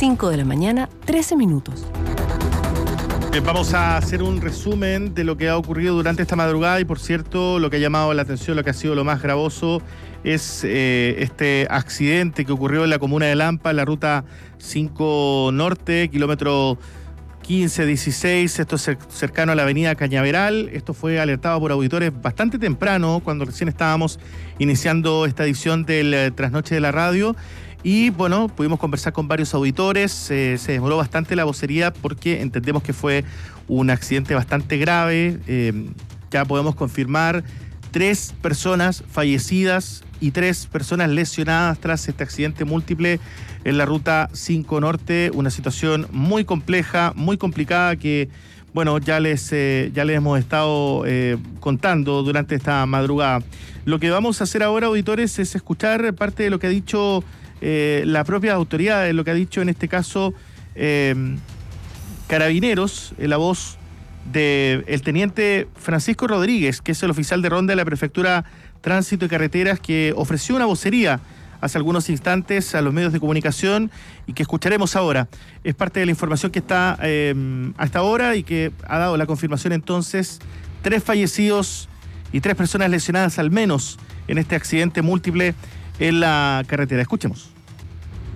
5 de la mañana, 13 minutos. Vamos a hacer un resumen de lo que ha ocurrido durante esta madrugada y, por cierto, lo que ha llamado la atención, lo que ha sido lo más gravoso es este accidente que ocurrió en la comuna de Lampa, en la ruta 5 Norte, kilómetro 15-16, esto es cercano a la avenida Cañaveral. Esto fue alertado por auditores bastante temprano, cuando recién estábamos iniciando esta edición del Trasnoche de la Radio. Y bueno, pudimos conversar con varios auditores, se demoró bastante la vocería porque entendemos que fue un accidente bastante grave. Ya podemos confirmar 3 personas fallecidas y 3 personas lesionadas tras este accidente múltiple en la ruta 5 Norte, una situación muy compleja, muy complicada que, bueno, ya les hemos estado contando durante esta madrugada. Lo que vamos a hacer ahora, auditores, es escuchar parte de lo que ha dicho la propia autoridad, lo que ha dicho en este caso Carabineros, la voz del teniente Francisco Rodríguez, que es el oficial de ronda de la Prefectura Tránsito y Carreteras, que ofreció una vocería hace algunos instantes a los medios de comunicación y que escucharemos ahora. Es parte de la información que está hasta ahora y que ha dado la confirmación entonces 3 fallecidos y 3 personas lesionadas al menos en este accidente múltiple en la carretera. Escuchemos.